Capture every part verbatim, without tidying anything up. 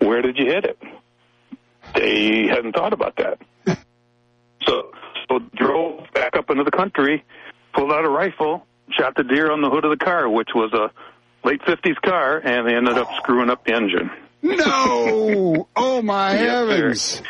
where did you hit it? They hadn't thought about that. so, so drove back up into the country, pulled out a rifle, shot the deer on the hood of the car, which was a late fifties car, and they ended up screwing up the engine. No! Oh, my heavens.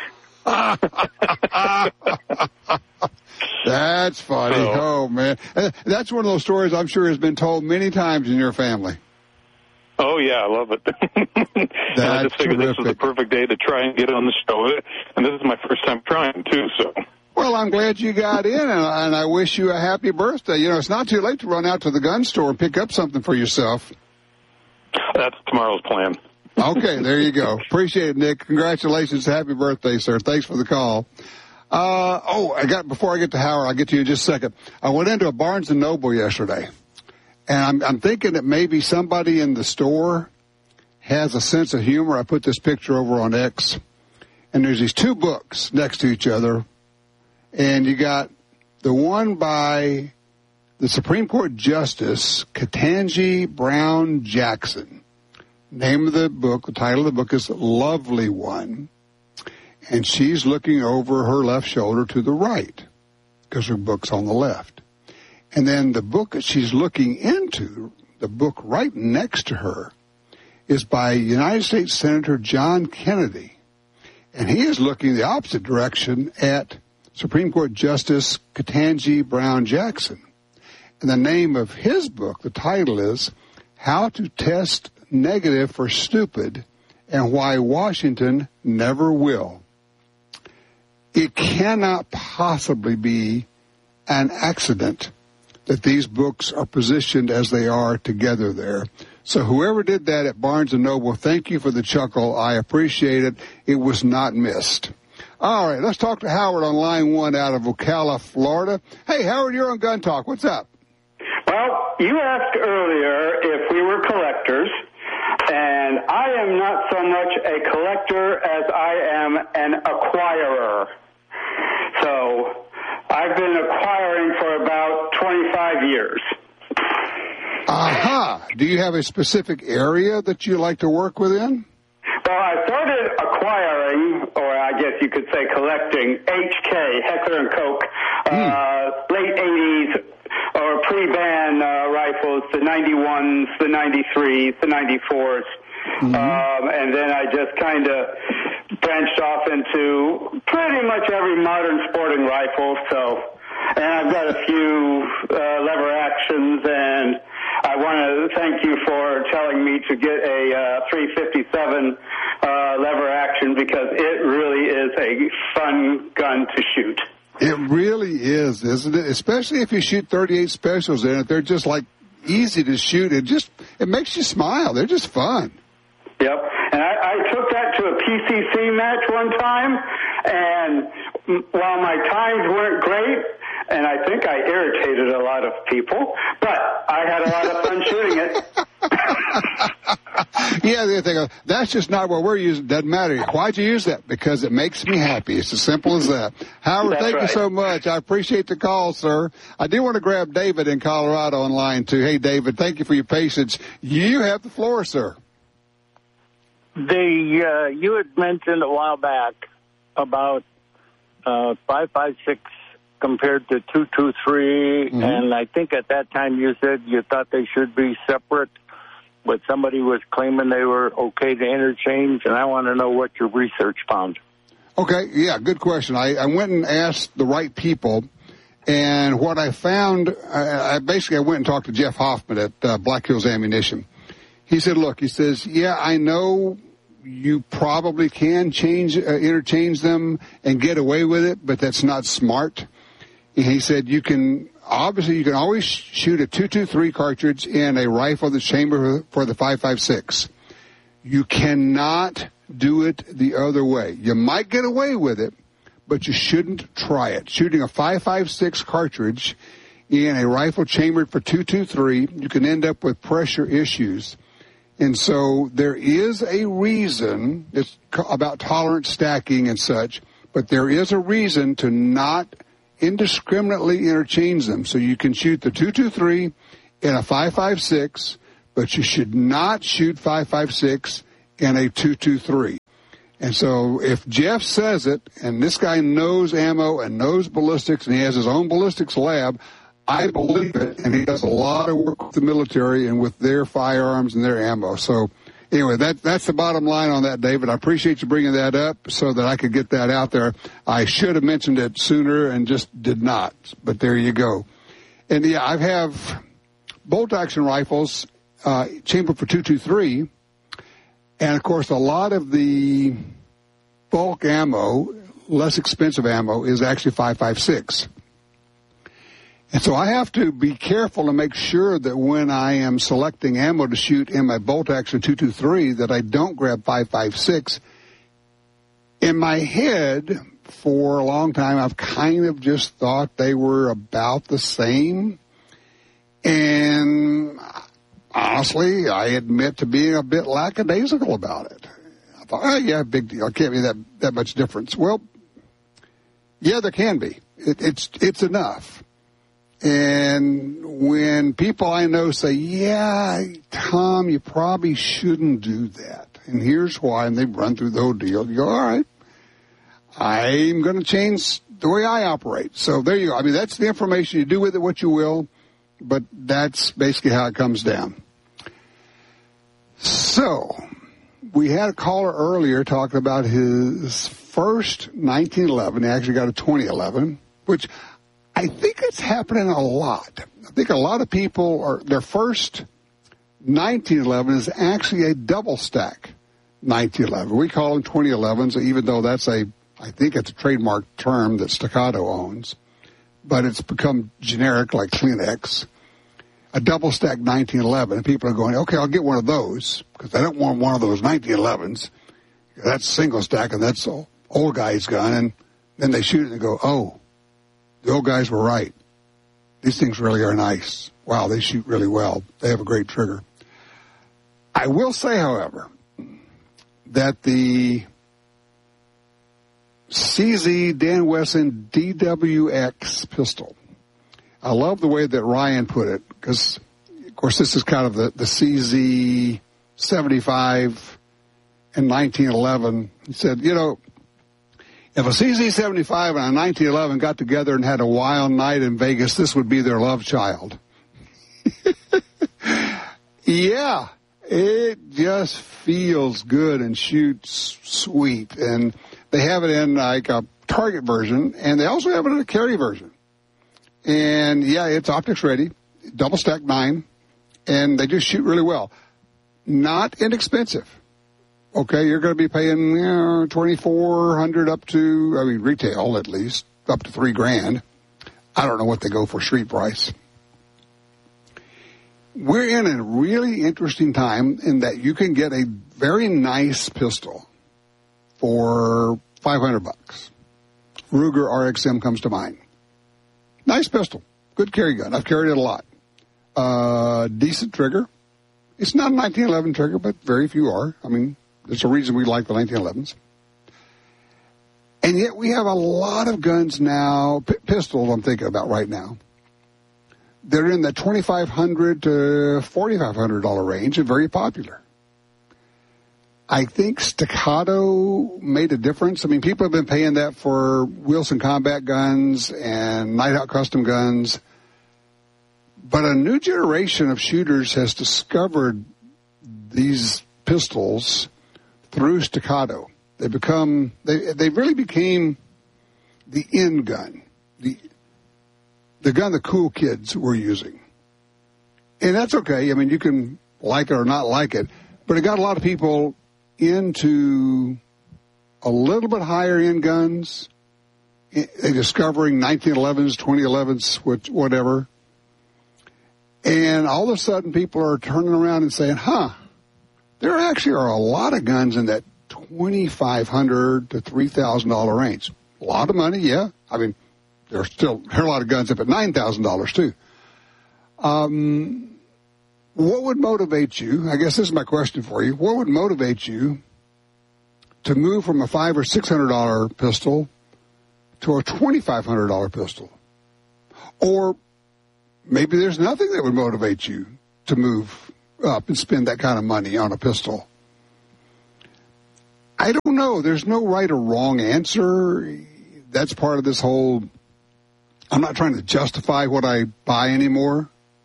That's funny. So, oh, man. That's one of those stories I'm sure has been told many times in your family. Oh, yeah, I love it. That's I just figured terrific. This was the perfect day to try and get on the show. And this is my first time trying, too, so. Well, I'm glad you got in, and, and I wish you a happy birthday. You know, it's not too late to run out to the gun store and pick up something for yourself. That's tomorrow's plan. Okay, there you go. Appreciate it, Nick. Congratulations. Happy birthday, sir. Thanks for the call. Uh, oh, I got, before I get to Howard, I'll get to you in just a second. I went into a Barnes and Noble yesterday, and I'm, I'm thinking that maybe somebody in the store has a sense of humor. I put this picture over on X, and there's these two books next to each other, and you got the one by the Supreme Court Justice Ketanji Brown Jackson. Name of the book, the title of the book is Lovely One. And she's looking over her left shoulder to the right because her book's on the left. And then the book that she's looking into, the book right next to her, is by United States Senator John Kennedy. And he is looking the opposite direction at Supreme Court Justice Ketanji Brown Jackson. And the name of his book, the title is How to Test Negative for Stupid and Why Washington Never Will. It cannot possibly be an accident that these books are positioned as they are together there. So whoever did that at Barnes and Noble, thank you for the chuckle. I appreciate it. It was not missed. All right, let's talk to Howard on line one out of Ocala, Florida. Hey, Howard, you're on Gun Talk. What's up? Well, you asked earlier if we were collectors, and I am not so much a collector as I am an acquirer. So I've been acquiring for about twenty-five years. Aha. Do you have a specific area that you like to work within? Well, I started acquiring, or I guess you could say collecting, H K, Heckler and Koch, mm. uh, late eighties or pre-ban uh, rifles, the ninety-ones, the ninety-threes, the ninety-fours. Mm-hmm. Um, and then I just kind of branched off into pretty much every modern sporting rifle. So, and I've got a few uh, lever actions, and I want to thank you for telling me to get a uh, three fifty-seven uh, lever action, because it really is a fun gun to shoot. It really is, isn't it? Especially if you shoot thirty-eight specials in it. They're just like easy to shoot. It just, it makes you smile. They're just fun. Yep. And I, I took that to a P C C match one time, and while my times weren't great, and I think I irritated a lot of people, but I had a lot of fun shooting it. Yeah, they think, that's just not what we're using. Doesn't matter. Why'd you use that? Because it makes me happy. It's as simple as that. Howard, That's thank right. you so much. I appreciate the call, sir. I do want to grab David in Colorado on line two. Hey, David, thank you for your patience. You have the floor, sir. The uh, you had mentioned a while back about uh, five five six compared to two two three, mm-hmm. and I think at that time you said you thought they should be separate, but somebody was claiming they were okay to interchange, and I want to know what your research found. Okay, yeah, good question. I, I went and asked the right people, and what I found, I, I basically I went and talked to Jeff Hoffman at uh, Black Hills Ammunition. He said, look, he says, yeah, I know you probably can change, uh, interchange them and get away with it, but that's not smart. And he said, you can, obviously, you can always shoot a two two three cartridge in a rifle that's chambered for the five five six. You cannot do it the other way. You might get away with it, but you shouldn't try it. Shooting a five five six cartridge in a rifle chambered for two two three, you can end up with pressure issues. And so there is a reason, it's about tolerance stacking and such, but there is a reason to not indiscriminately interchange them. So you can shoot the two two three in a five five six, but you should not shoot five five six in a two two three. And so if Jeff says it, and this guy knows ammo and knows ballistics, and he has his own ballistics lab, I believe it, and he does a lot of work with the military and with their firearms and their ammo. So anyway, that that's the bottom line on that, David. I appreciate you bringing that up so that I could get that out there. I should have mentioned it sooner and just did not, but there you go. And, yeah, I have bolt-action rifles, uh, chambered for two twenty-three, and, of course, a lot of the bulk ammo, less expensive ammo, is actually five five six. And so I have to be careful to make sure that when I am selecting ammo to shoot in my bolt-action two twenty-three that I don't grab five five six. In my head, for a long time, I've kind of just thought they were about the same. And honestly, I admit to being a bit lackadaisical about it. I thought, oh, yeah, big deal. It can't be that, that much difference. Well, yeah, there can be. It, it's it's enough. And when people I know say, yeah, Tom, you probably shouldn't do that, and here's why, and they run through the whole deal, you go, all right, I'm going to change the way I operate. So there you go. I mean, that's the information. You do with it what you will, but that's basically how it comes down. So we had a caller earlier talking about his first nineteen eleven. He actually got a twenty eleven, which I think it's happening a lot. I think a lot of people are, their first nineteen eleven is actually a double stack nineteen eleven. We call them twenty elevens, even though that's a, I think it's a trademark term that Staccato owns, but it's become generic like Kleenex. A double stack nineteen eleven, and people are going, okay, I'll get one of those, because I don't want one of those nineteen elevens. That's single stack, and that's the old guy's gun, and then they shoot it and go, oh, the old guys were right. These things really are nice. Wow, they shoot really well. They have a great trigger. I will say, however, that the C Z Dan Wesson D W X pistol, I love the way that Ryan put it, because, of course, this is kind of the, the C Z seventy-five and nineteen eleven. He said, you know, if a C Z seventy-five and a nineteen eleven got together and had a wild night in Vegas, this would be their love child. Yeah, it just feels good and shoots sweet. And they have it in like a target version, and they also have it in a carry version. And, yeah, it's optics ready, double stack nine, and they just shoot really well. Not inexpensive. Okay, you're going to be paying, you know, twenty-four hundred dollars up to, I mean, retail at least, up to three grand. I don't know what they go for street price. We're in a really interesting time in that you can get a very nice pistol for five hundred bucks. Ruger R X M comes to mind. Nice pistol. Good carry gun. I've carried it a lot. Uh, decent trigger. It's not a nineteen eleven trigger, but very few are. I mean, there's a reason we like the nineteen elevens. And yet we have a lot of guns now, p- pistols I'm thinking about right now. They're in the twenty-five hundred dollars to forty-five hundred dollars range and very popular. I think Staccato made a difference. I mean, people have been paying that for Wilson combat guns and Nighthawk custom guns. But a new generation of shooters has discovered these pistols through Staccato. They become, they they really became the in gun, the the gun the cool kids were using. And that's okay. I mean, you can like it or not like it, but it got a lot of people into a little bit higher end guns, they discovering nineteen elevens, twenty elevens, whatever. And all of a sudden people are turning around and saying, huh, there actually are a lot of guns in that twenty-five hundred dollars to three thousand dollars range. A lot of money, yeah. I mean, there's still there are a lot of guns up at nine thousand dollars too. Um, what would motivate you? I guess this is my question for you. What would motivate you to move from a five or six hundred dollar pistol to a twenty-five hundred dollar pistol? Or maybe there's nothing that would motivate you to move up and spend that kind of money on a pistol. I don't know. There's no right or wrong answer. That's part of this whole, I'm not trying to justify what I buy anymore.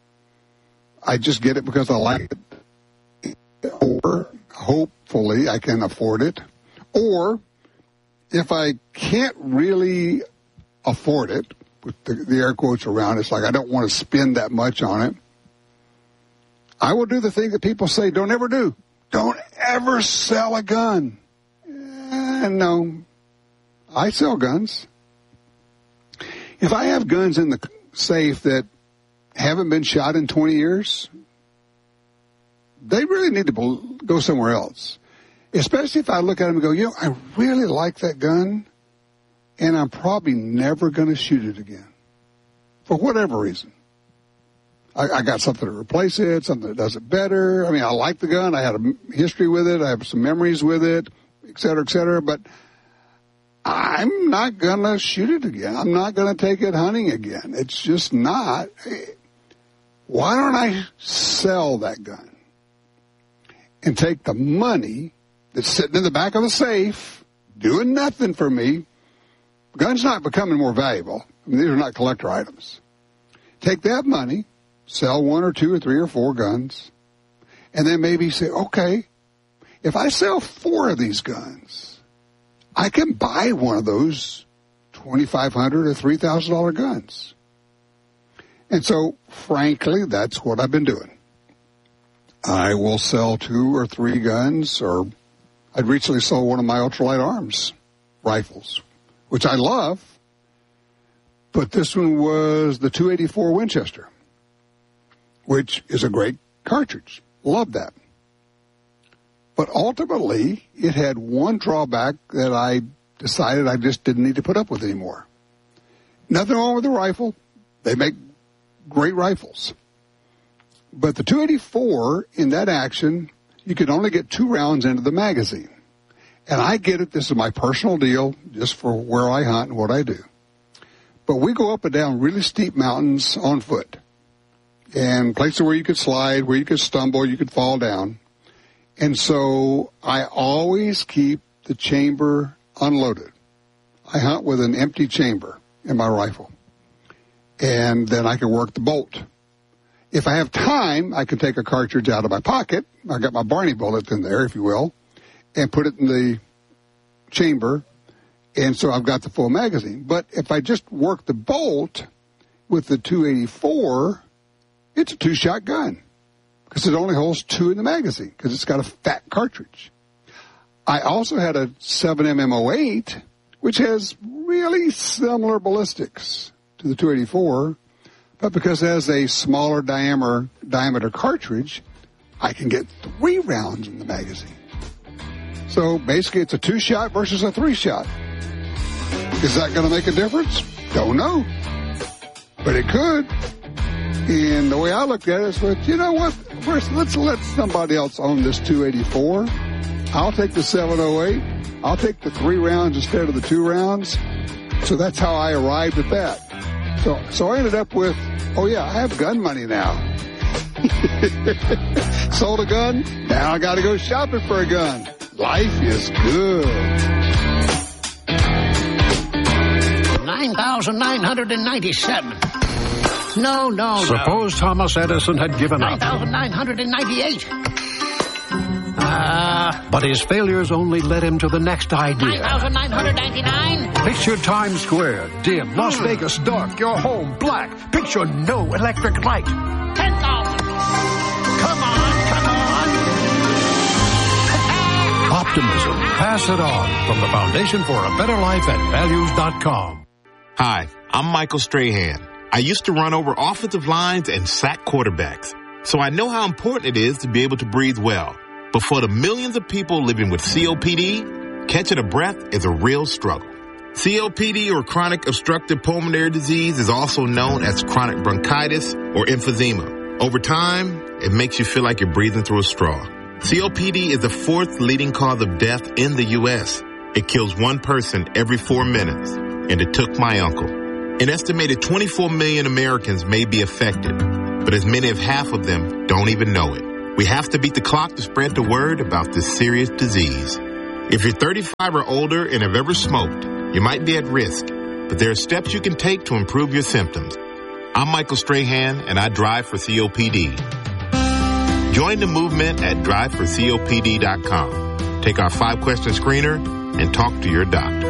I just get it because I like it. Or hopefully I can afford it. Or if I can't really afford it, with the, the air quotes around, it's like I don't want to spend that much on it, I will do the thing that people say don't ever do. Don't ever sell a gun. Eh, no. I sell guns. If I have guns in the safe that haven't been shot in twenty years, they really need to go somewhere else. Especially if I look at them and go, you know, I really like that gun, and I'm probably never going to shoot it again. For whatever reason. I, I got something to replace it, something that does it better. I mean, I like the gun. I had a history with it. I have some memories with it, et cetera, et cetera. But I'm not going to shoot it again. I'm not going to take it hunting again. It's just not. Why don't I sell that gun and take the money that's sitting in the back of the safe, doing nothing for me? Guns not becoming more valuable. I mean, these are not collector items. Take that money, sell one or two or three or four guns, and then maybe say, okay, if I sell four of these guns, I can buy one of those twenty-five hundred dollars or three thousand dollars guns. And so, frankly, that's what I've been doing. I will sell two or three guns, or I'd recently sold one of my ultralight arms rifles, which I love, but this one was the two eighty-four Winchester, which is a great cartridge. Love that. But ultimately, it had one drawback that I decided I just didn't need to put up with anymore. Nothing wrong with the rifle. They make great rifles. But the two eighty-four, in that action, you could only get two rounds into the magazine. And I get it. This is my personal deal, just for where I hunt and what I do. But we go up and down really steep mountains on foot. And places where you could slide, where you could stumble, you could fall down. And so I always keep the chamber unloaded. I hunt with an empty chamber in my rifle. And then I can work the bolt. If I have time, I can take a cartridge out of my pocket. I got my Barney bullet in there, if you will, and put it in the chamber. And so I've got the full magazine. But if I just work the bolt with the two eighty-four, it's a two-shot gun because it only holds two in the magazine because it's got a fat cartridge. I also had a seven M M oh eight, which has really similar ballistics to the two eighty-four, but because it has a smaller diameter, diameter cartridge, I can get three rounds in the magazine. So basically it's a two-shot versus a three-shot. Is that going to make a difference? Don't know. But it could. And the way I looked at it is, well, you know what? First, let's let somebody else own this two eighty-four. I'll take the seven oh eight. I'll take the three rounds instead of the two rounds. So that's how I arrived at that. So, so I ended up with, oh yeah, I have gun money now. Sold a gun. Now I got to go shopping for a gun. Life is good. nine thousand nine hundred ninety-seven. No, no, Suppose no. Thomas Edison had given nine up. nine thousand nine hundred ninety-eight. Uh, But his failures only led him to the next idea. nine thousand nine hundred ninety-nine. Picture Times Square, dim, Las Vegas dark, your home black. Picture no electric light. ten thousand. Come on, come on. Optimism. Pass it on from the Foundation for a Better Life at values dot com. Hi, I'm Michael Strahan. I used to run over offensive lines and sack quarterbacks, so I know how important it is to be able to breathe well. But for the millions of people living with C O P D, catching a breath is a real struggle. C O P D, or chronic obstructive pulmonary disease, is also known as chronic bronchitis or emphysema. Over time, it makes you feel like you're breathing through a straw. C O P D is the fourth leading cause of death in the U S. It kills one person every four minutes, and it took my uncle. An estimated twenty-four million Americans may be affected, but as many as half of them don't even know it. We have to beat the clock to spread the word about this serious disease. If you're thirty-five or older and have ever smoked, you might be at risk, but there are steps you can take to improve your symptoms. I'm Michael Strahan, and I drive for C O P D. Join the movement at drive for C O P D dot com. Take our five-question screener and talk to your doctor.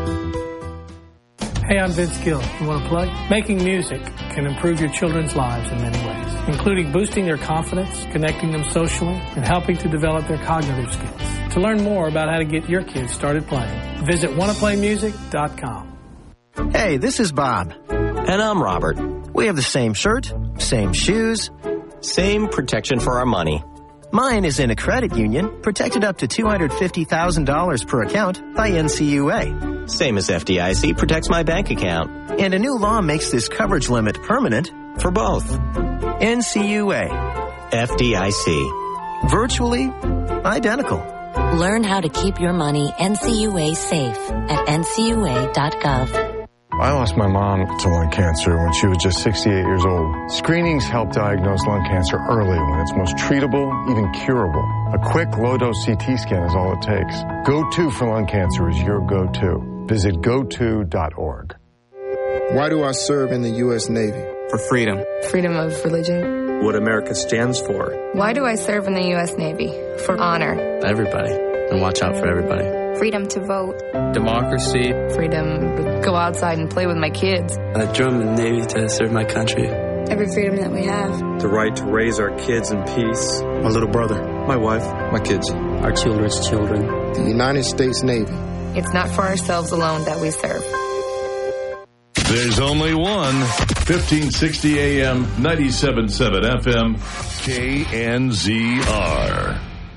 Hey, I'm Vince Gill. You want to play? Making music can improve your children's lives in many ways, including boosting their confidence, connecting them socially, and helping to develop their cognitive skills. To learn more about how to get your kids started playing, visit wanna play music dot com. Hey, this is Bob. And I'm Robert. We have the same shirt, same shoes, same protection for our money. Mine is in a credit union, protected up to two hundred fifty thousand dollars per account by N C U A. Same as F D I C protects my bank account. And a new law makes this coverage limit permanent for both. N C U A. F D I C. Virtually identical. Learn how to keep your money N C U A safe at N C U A dot gov. I lost my mom to lung cancer when she was just sixty-eight years old. Screenings help diagnose lung cancer early when it's most treatable, even curable. A quick low-dose C T scan is all it takes. Go to for lung cancer is your go-to. Visit go to dot org. Why do I serve in the U S Navy? For freedom. Freedom of religion. What America stands for. Why do I serve in the U S Navy? For honor. Everybody. And watch out for everybody. Freedom to vote. Democracy. Freedom to go outside and play with my kids. I joined the Navy to serve my country. Every freedom that we have. The right to raise our kids in peace. My little brother. My wife. My kids. Our children's children. The United States Navy. It's not for ourselves alone that we serve. There's only one. fifteen sixty A M, ninety-seven point seven F M, K N Z R.